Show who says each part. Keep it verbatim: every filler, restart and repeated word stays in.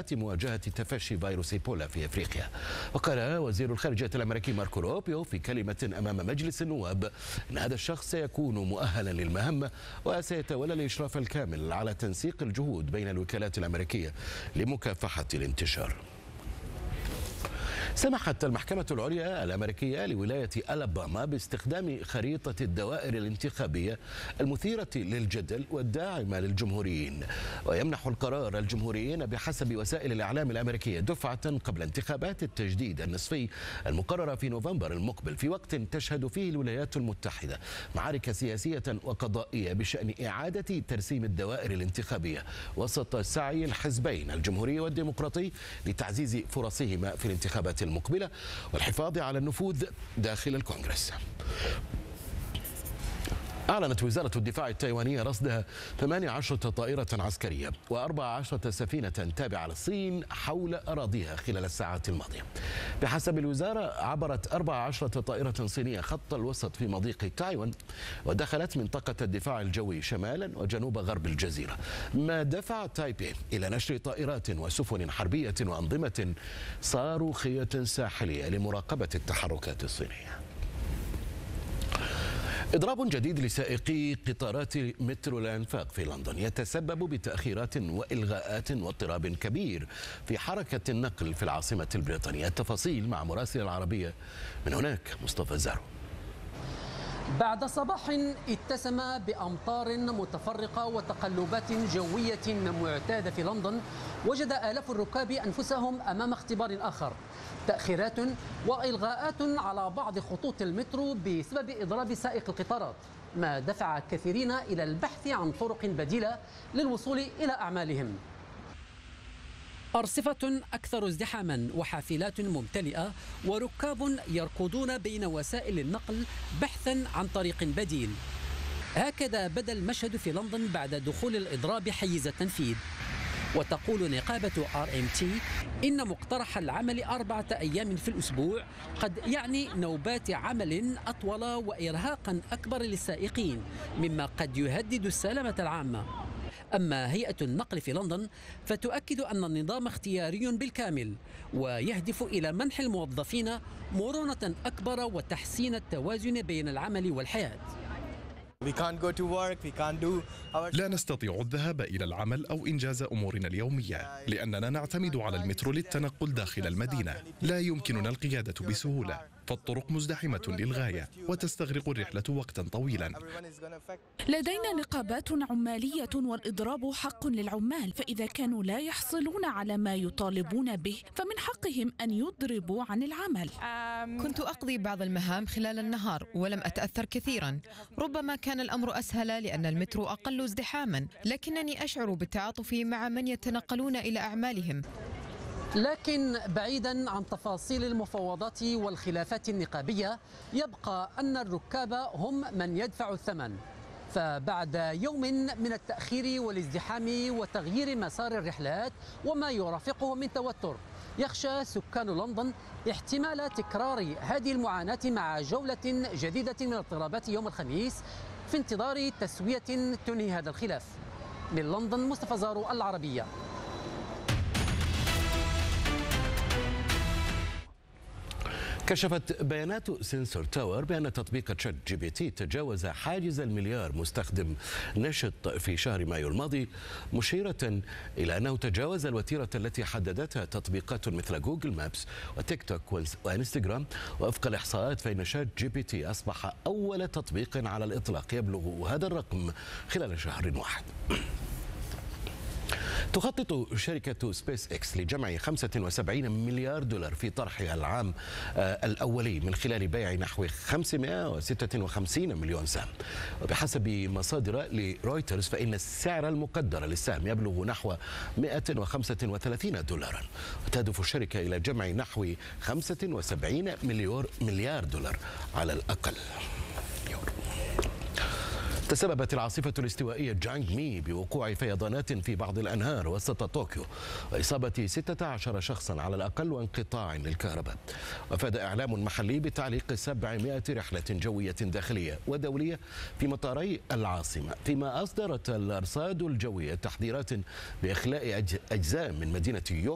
Speaker 1: تحديات مواجهة تفشي فيروس إيبولا في أفريقيا. وقال وزير الخارجية الأمريكي ماركو روبيو في كلمة أمام مجلس النواب أن هذا الشخص سيكون مؤهلا للمهمة وسيتولى الإشراف الكامل على تنسيق الجهود بين الوكالات الأمريكية لمكافحة الانتشار. سمحت المحكمة العليا الأمريكية لولاية ألاباما باستخدام خريطة الدوائر الانتخابية المثيرة للجدل والداعمة للجمهوريين، ويمنح القرار الجمهوريين بحسب وسائل الإعلام الأمريكية دفعة قبل انتخابات التجديد النصفي المقررة في نوفمبر المقبل، في وقت تشهد فيه الولايات المتحدة معارك سياسية وقضائية بشأن إعادة ترسيم الدوائر الانتخابية وسط سعي الحزبين الجمهوري والديمقراطي لتعزيز فرصهما في الانتخابات المقبلة والحفاظ على النفوذ داخل الكونغرس. أعلنت وزارة الدفاع التايوانية رصدها ثمانية عشرة طائرة عسكرية وأربع عشرة سفينة تابعة للصين حول أراضيها خلال الساعات الماضية. بحسب الوزارة عبرت أربع عشرة طائرة صينية خط الوسط في مضيق تايوان ودخلت منطقة الدفاع الجوي شمالا وجنوب غرب الجزيرة، ما دفع تايبي إلى نشر طائرات وسفن حربية وأنظمة صاروخية ساحلية لمراقبة التحركات الصينية. إضراب جديد لسائقي قطارات مترو الأنفاق في لندن يتسبب بتأخيرات وإلغاءات واضطراب كبير في حركة النقل في العاصمة البريطانية. التفاصيل مع مراسل العربية من هناك مصطفى زارو.
Speaker 2: بعد صباح اتسم بأمطار متفرقة وتقلبات جوية معتادة في لندن، وجد آلاف الركاب أنفسهم أمام اختبار آخر: تأخيرات وإلغاءات على بعض خطوط المترو بسبب إضراب سائق القطارات، ما دفع كثيرين إلى البحث عن طرق بديلة للوصول إلى أعمالهم. أرصفة أكثر ازدحاما وحافلات ممتلئة وركاب يركضون بين وسائل النقل بحثا عن طريق بديل. هكذا بدا المشهد في لندن بعد دخول الإضراب حيز التنفيذ. وتقول نقابة آر إم تي إن مقترح العمل أربعة أيام في الأسبوع قد يعني نوبات عمل أطول وإرهاقا أكبر للسائقين، مما قد يهدد السلامة العامة. أما هيئة النقل في لندن فتؤكد أن النظام اختياري بالكامل ويهدف إلى منح الموظفين مرونة أكبر وتحسين التوازن بين العمل والحياة.
Speaker 3: لا نستطيع الذهاب إلى العمل أو إنجاز أمورنا اليومية لأننا نعتمد على المترو للتنقل داخل المدينة. لا يمكننا القيادة بسهولة، فالطرق مزدحمة للغاية وتستغرق الرحلة وقتا طويلا.
Speaker 4: لدينا نقابات عمالية والإضراب حق للعمال، فإذا كانوا لا يحصلون على ما يطالبون به فمن حقهم أن يضربوا عن العمل.
Speaker 5: كنت أقضي بعض المهام خلال النهار ولم أتأثر كثيرا. ربما كان الأمر أسهل لأن المترو أقل ازدحاما، لكنني أشعر بالتعاطف مع من يتنقلون إلى أعمالهم.
Speaker 2: لكن بعيدا عن تفاصيل المفاوضات والخلافات النقابية، يبقى أن الركاب هم من يدفع الثمن. فبعد يوم من التأخير والازدحام وتغيير مسار الرحلات وما يرافقه من توتر، يخشى سكان لندن احتمال تكرار هذه المعاناة مع جولة جديدة من الاضطرابات يوم الخميس في انتظار تسوية تنهي هذا الخلاف. من لندن مصطفى زارو، العربية.
Speaker 1: كشفت بيانات سنسور تاور بأن تطبيق تشات جي بي تي تجاوز حاجز المليار مستخدم نشط في شهر مايو الماضي، مشيرة إلى أنه تجاوز الوتيرة التي حددتها تطبيقات مثل جوجل مابس وتيك توك وانستغرام. وفق الإحصاءات فإن شات جي بي تي أصبح أول تطبيق على الإطلاق يبلغ هذا الرقم خلال شهر واحد. تخطط شركة سبيس إكس لجمع خمسة وسبعين مليار دولار في طرحها العام الأولي من خلال بيع نحو خمسمائة وستة وخمسين مليون سهم. وبحسب مصادر لرويترز فإن السعر المقدر للسهم يبلغ نحو مائة وخمسة وثلاثين دولارا، وتهدف الشركة إلى جمع نحو خمسة وسبعين مليار دولار على الأقل. تسببت العاصفة الاستوائية جانغ مي بوقوع فيضانات في بعض الأنهار وسط طوكيو وإصابة ستة عشر شخصا على الأقل وانقطاع للكهرباء. وفاد إعلام محلي بتعليق سبعمائة رحلة جوية داخلية ودولية في مطاري العاصمة، فيما أصدرت الأرصاد الجوية تحذيرات بإخلاء أجزاء من مدينة يوكو